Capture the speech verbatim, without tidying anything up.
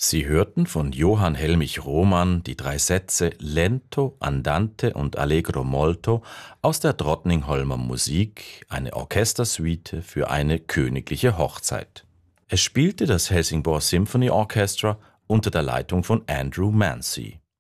Sie hörten von Johann Helmich Rohmann die drei Sätze Lento, Andante und Allegro molto aus der Drottningholmer Musik, eine Orchestersuite für eine königliche Hochzeit. Es spielte das Helsingborg Symphony Orchestra unter der Leitung von Andrew Mancy.